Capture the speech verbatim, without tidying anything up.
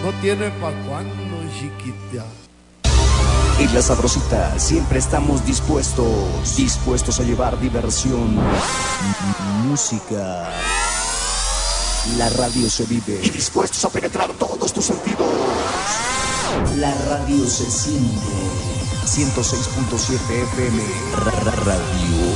no tiene pa' cuándo, chiquita. En La Sabrosita siempre estamos dispuestos, dispuestos a llevar diversión, música. La radio se vive y dispuestos a penetrar todos tus sentidos. La radio se siente. ciento seis punto siete F M. Radio